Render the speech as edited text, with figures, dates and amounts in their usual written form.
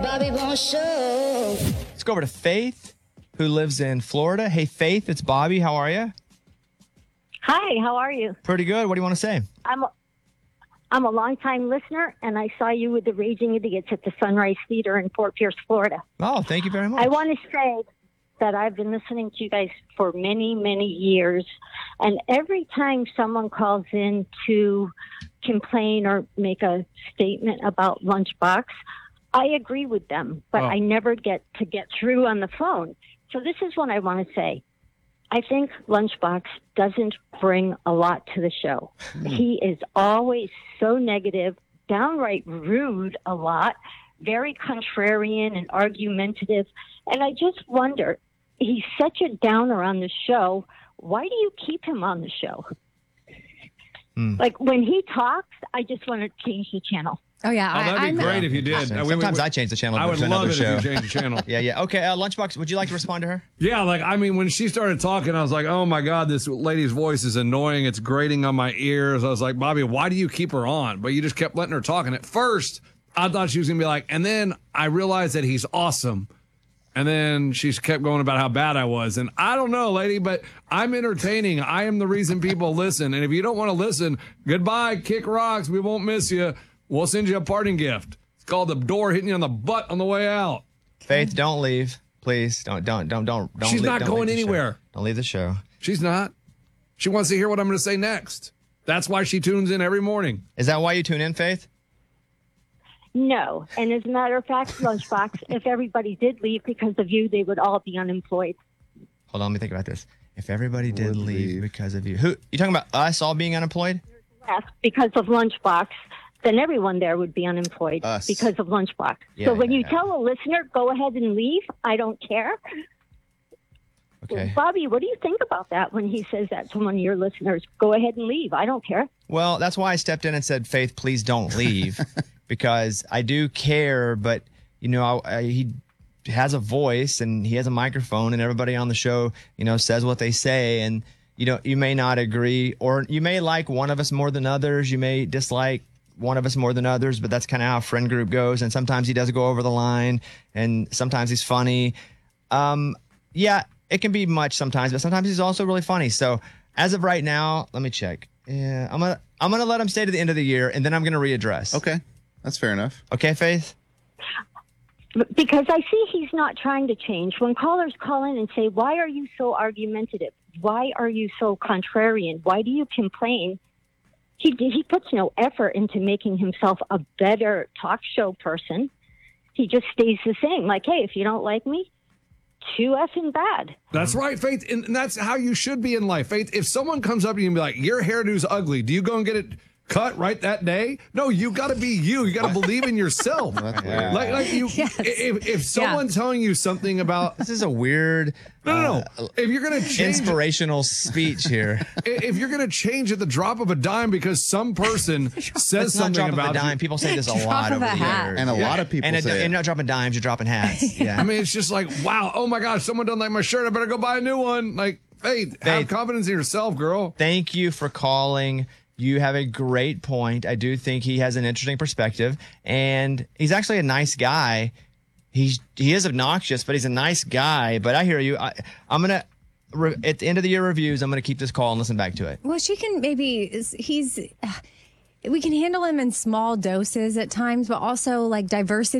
Bobby Bones Show. Let's go over to Faith, who lives in Florida. Hey, Faith, it's Bobby. How are you? Hi, how are you? Pretty good. What do you want to say? I'm a longtime listener, and I saw you with the Raging Idiots at the Sunrise Theater in Fort Pierce, Florida. Oh, thank you very much. I want to say that I've been listening to you guys for many, many years, and every time someone calls in to complain or make a statement about Lunchbox, I agree with them, but I never get through on the phone. So this is what I want to say. I think Lunchbox doesn't bring a lot to the show. He is always so negative, downright rude a lot, very contrarian and argumentative. And I just wonder, he's such a downer on the show. Why do you keep him on the show? Like when he talks, I just want to change the channel. Oh, yeah. That'd be great if you did. Sometimes I change the channel. I would to love another it show. if you changed the channel. Yeah. Okay, Lunchbox, would you like to respond to her? Yeah, when she started talking, I was like, oh my God, this lady's voice is annoying. It's grating on my ears. I was like, Bobby, why do you keep her on? But you just kept letting her talk. And at first, I thought she was going to be like, and then I realized that he's awesome. And then she kept going about how bad I was. And I don't know, lady, but I'm entertaining. I am the reason people listen. And if you don't want to listen, goodbye, kick rocks. We won't miss you. We'll send you a parting gift. It's called the door hitting you on the butt on the way out. Faith, don't leave. Please. Don't. She's not going anywhere. Don't leave the show. She's not. She wants to hear what I'm going to say next. That's why she tunes in every morning. Is that why you tune in, Faith? No. And as a matter of fact, Lunchbox, if everybody did leave because of you, they would all be unemployed. Hold on, let me think about this. If everybody did leave because of you. Who? You talking about us all being unemployed? Yes, because of Lunchbox, then everyone there would be unemployed because of Lunchbox. So when you tell a listener, go ahead and leave, I don't care. Okay. Bobby, what do you think about that when he says that to one of your listeners? Go ahead and leave. I don't care. Well, that's why I stepped in and said, Faith, please don't leave. Because I do care, but, he has a voice and he has a microphone and everybody on the show, says what they say. And, you may not agree, or you may like one of us more than others. You may dislike one of us more than others, but that's kind of how a friend group goes. And sometimes he does go over the line and sometimes he's funny. Yeah, it can be much sometimes, but sometimes he's also really funny. So as of right now, let me check. Yeah, I'm going to let him stay to the end of the year and then I'm going to readdress. Okay. That's fair enough. Okay, Faith? Because I see he's not trying to change. When callers call in and say, why are you so argumentative? Why are you so contrarian? Why do you complain? He puts no effort into making himself a better talk show person. He just stays the same. Like, hey, if you don't like me, too effing bad. That's right, Faith. And that's how you should be in life. Faith, if someone comes up to you and be like, your hairdo's ugly, do you go and get it cut right that day? No, you got to be you. You got to believe in yourself. If someone's telling you something about this is a weird no. If you're gonna change inspirational speech here, if you're gonna change at the drop of a dime because some person says something about a dime, people say this a lot over the years, and a lot of people say you're not dropping dimes, you're dropping hats. Yeah, I mean it's just like wow, oh my gosh, someone doesn't like my shirt, I better go buy a new one. Like Faith, have confidence in yourself, girl. Thank you for calling. You have a great point. I do think he has an interesting perspective, and he's actually a nice guy. He is obnoxious, but he's a nice guy. But I hear you. I'm gonna at the end of the year reviews, I'm gonna keep this call and listen back to it. Well, she can we can handle him in small doses at times, but also like diversity.